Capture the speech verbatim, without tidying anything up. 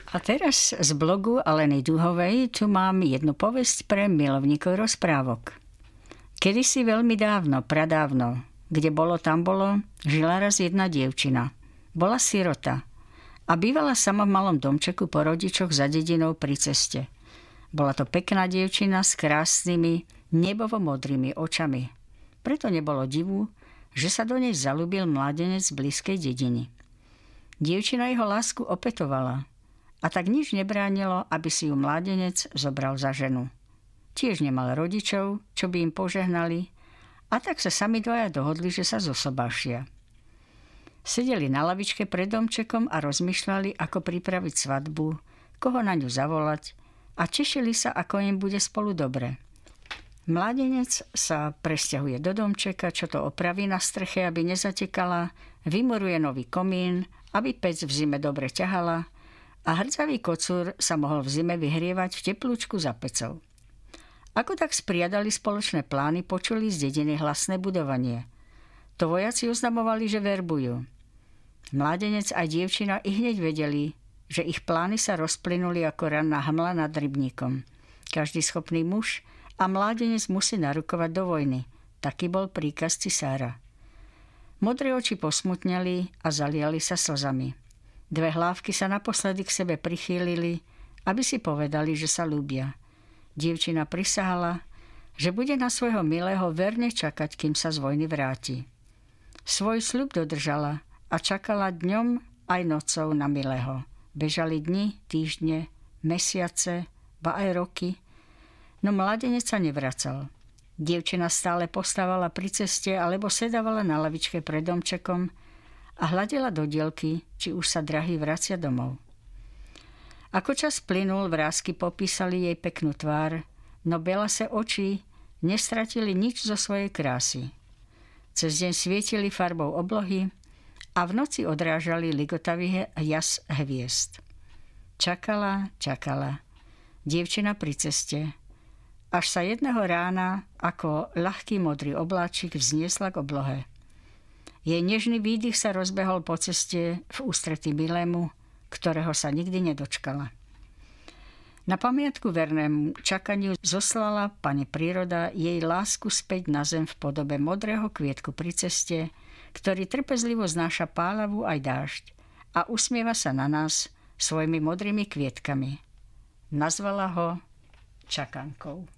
A teraz z blogu Aleny Duhovej tu mám jednu povesť pre milovníkov rozprávok. Kedysi veľmi dávno, pradávno, kde bolo tam bolo, žila raz jedna dievčina. Bola sirota a bývala sama v malom domčeku po rodičoch za dedinou pri ceste. Bola to pekná dievčina s krásnymi nebovo-modrými očami. Preto nebolo divu, že sa do nej zaľúbil mládenec z blízkej dediny. Dievčina jeho lásku opetovala a tak nič nebránilo, aby si ju mládenec zobral za ženu. Tiež nemal rodičov, čo by im požehnali, a tak sa sami dvaja dohodli, že sa zosobášia. Sedeli na lavičke pred domčekom a rozmýšľali, ako pripraviť svadbu, koho na ňu zavolať a tešili sa, ako im bude spolu dobre. Mládenec sa presťahuje do domčeka, čo to opraví na streche, aby nezatekala, vymuruje nový komín, aby pec v zime dobre ťahala a hrdzavý kocúr sa mohol v zime vyhrievať v teplúčku za pecou. Ako tak spriadali spoločné plány, počuli z dediny hlasné budovanie. To vojaci oznamovali, že verbujú. Mládenec a dievčina i hneď vedeli, že ich plány sa rozplynuli ako ranná hmla nad rybníkom. Každý schopný muž a mládenec musí narukovať do vojny. Taký bol príkaz cisára. Modré oči posmutneli a zaliali sa slzami. Dve hlávky sa naposledy k sebe prichýlili, aby si povedali, že sa ľúbia. Dievčina prisahala, že bude na svojho milého verne čakať, kým sa z vojny vráti. Svoj sľub dodržala a čakala dňom aj nocou na milého. Bežali dni, týždne, mesiace, ba aj roky, no mládenec sa nevracal. Dievčina stále postávala pri ceste alebo sedávala na lavičke pred domčekom a hľadela do diaľky, či už sa drahý vracia domov. Ako čas plynul, vrásky popísali jej peknú tvár, no belase oči nestratili nič zo svojej krásy. Cez deň svietili farbou oblohy a v noci odrážali ligotavý jas hviezd. Čakala, čakala. Dievčina pri ceste, až sa jedného rána ako ľahký modrý obláčik vzniesla k oblohe. Jej nežný výdych sa rozbehol po ceste v ústretí milému, ktorého sa nikdy nedočkala. Na pamiatku vernému čakaniu zoslala pani príroda jej lásku späť na zem v podobe modrého kvietku pri ceste, ktorý trpezlivo znáša pálavu aj dážď a usmieva sa na nás svojimi modrými kvietkami. Nazvala ho čakankou.